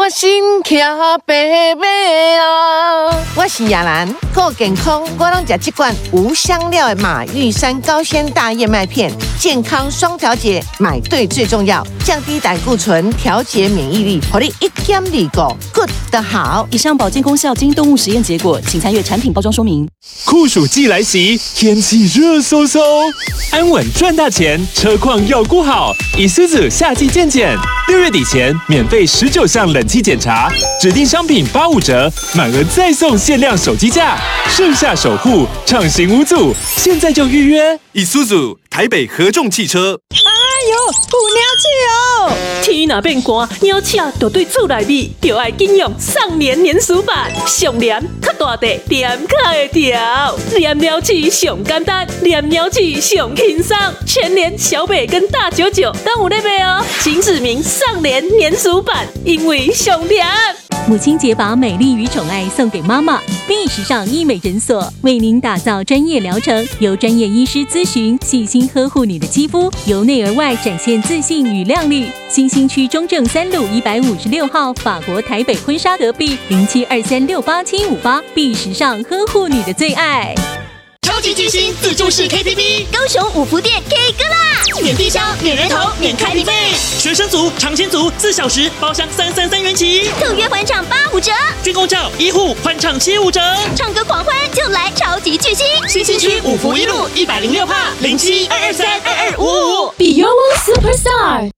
我心骑白马啊！我是亚兰，够健康，我拢吃这罐无香料的马玉山高纤大燕麦片，健康双调节，买对最重要，降低胆固醇，调节免疫力，让你一点二个 good 的好。 以上保健功效经动物实验结果，请参阅产品包装说明。 酷暑季来袭，天气热飕飕，安稳赚大钱，车况要顾好。Isuzu 夏季健检，6月底前免费19项冷气检查，指定商品85折，满额再送限量手机架，盛夏守护，畅行无阻，现在就预约。 Isuzu 台北合众汽车。 有鸟气哦！天若变寒，鸟气就对厝内面就要紧用上联粘鼠板，上联较大地，点较会调。粘鸟气上简单，粘鸟气上轻松，全联小北跟大99都有在卖哦。请指明上联粘鼠板，因为上甜。 母亲节把美丽与宠爱送给妈妈，B时尚医美诊所为您打造专业疗程，由专业医师咨询，细心呵护你的肌肤，由内而外展现自信与亮丽。新兴区中正3路156号，法国台北婚纱隔壁0723687758 ，B 时尚呵护你的最爱。 超级巨星自助式 KTV， 高雄五福店 K 歌啦！免低消、免人头、免开瓶费。 学生族、尝鲜族4小时包厢333元起， 特约欢唱85折， 军公教医护欢唱75折， 唱歌狂欢就来超级巨星！新兴区五福一路106号0722322555。 Be Your Superstar。